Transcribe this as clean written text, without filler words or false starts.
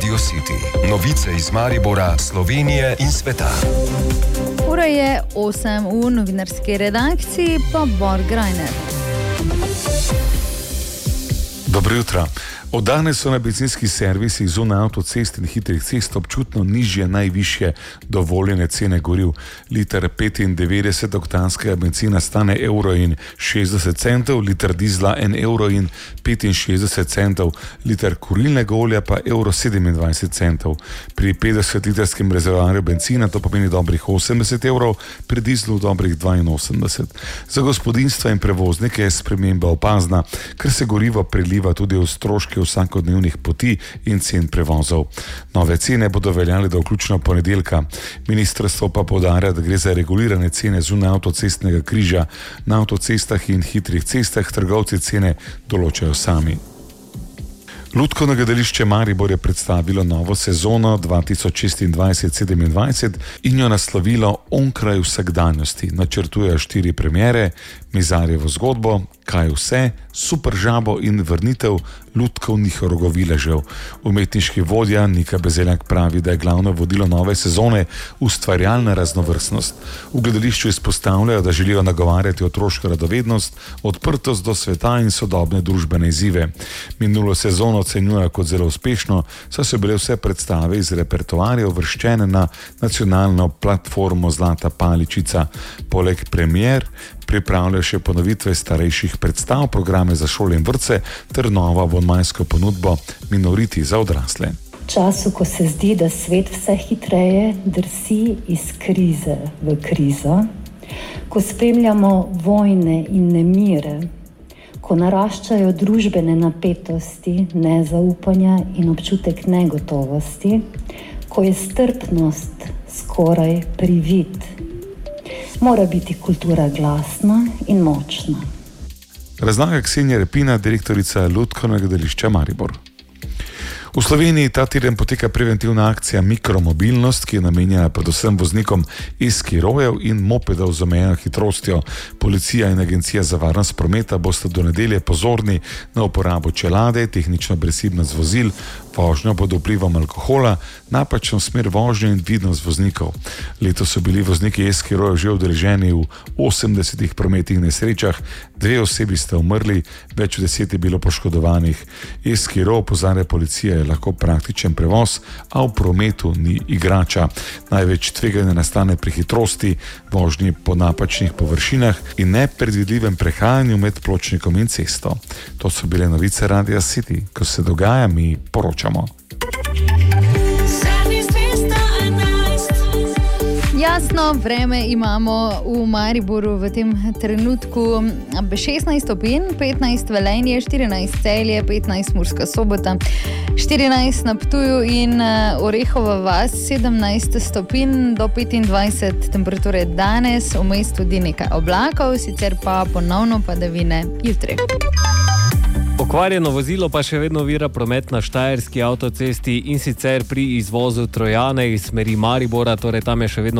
Radio City. Novice iz Maribora, Slovenije in sveta. Ura je 8 v novinarski redakciji, pa Borg Grajner. Dobro jutro. Od danes so na bencinskih servisih zunaj avtocest in hitrih cest občutno nižje najvišje dovoljene cene goriv. Liter 95-oktanskega bencina stane €1,60, liter dizla €1,65, liter kurilnega olja pa €27. Pri 50-litrskem rezervoarju bencina to pomeni dobrih €80, pri dizlu dobrih €82. Za gospodinjstva in prevoznike je sprememba opazna, ker se gorivo preliva tudi v stroške vsakodnevnih poti in cen prevozov. Nove cene bodo veljale do vključno ponedeljka. Ministrstvo pa poudarja, da gre za regulirane cene zunaj avtocestnega križa. Na avtocestah in hitrih cestah trgovci cene določajo sami. Lutkovno gledališče Maribor je predstavilo novo sezono 2026-27 in jo naslovilo Onkraj vsakdanjosti. Načrtujejo 4 premiere, Mizarjevo zgodbo, Kaj vse, Super žabo in vrnitev lutkovnih rogoviležev. Umetniški vodja Nika Bezeljak pravi, da je glavno vodilo nove sezone ustvarjalna raznovrstnost. V gledališču izpostavljajo, da želijo nagovarjati otroško radovednost, odprtost do sveta in sodobne družbene izzive. Minulo sezono ocenjujejo kot zelo uspešno, saj so bile vse predstave iz repertoarja uvrščene na nacionalno platformo Zlata paličica. Poleg premier pripravljajo še ponovitve starejših predstav, programe za šole in vrtce ter novo abonmajsko ponudbo Minoriti za odrasle. V času, ko se zdi, da svet vse hitreje drsi iz krize v krizo, ko spremljamo vojne in nemire, ko naraščajo družbene napetosti, nezaupanja in občutek negotovosti, ko je strpnost skoraj privid, mora biti kultura glasna in močna. Razlaga Ksenija Repina, direktorica Lutkovnega gledališča Maribor. V Sloveniji ta teden poteka preventivna akcija Mikromobilnost, ki je namenjena predvsem voznikom e-skirojev in mopedov z omejeno hitrostjo. Policija in Agencija za varnost prometa bosta do nedelje pozorni na uporabo čelade, tehnično brezhibnost vozil, vožnjo pod vplivom alkohola, napačno smer vožnje in vidnost voznikov. Letos so bili vozniki e-skirojev že udeleženi v 80 prometnih nesrečah, 2 osebi sta umrli, več 10 je bilo poškodovanih. E-skirov, opozarja policija, je lahko praktičen prevoz, a v prometu ni igrača. Največ tveganja nastane pri hitrosti, vožnji po napačnih površinah in nepredvidljivem prehajanju med pločnikom in cesto. To so bile novice Radia City. Ko se dogaja, mi poročamo. Jasno, vreme imamo v Mariboru v tem trenutku 16 stopinj, 15 Velenje, 14 Celje, 15 Murska Sobota, 14 na Ptuju in Orehova vas, 17 stopinj do 25 temperature danes, vmes tudi nekaj oblakov, sicer pa ponovno padavine jutri. Pokvarjeno vozilo pa še vedno ovira promet na štajerski avtocesti in sicer pri izvozu Trojane iz smeri Maribora, torej tam je še vedno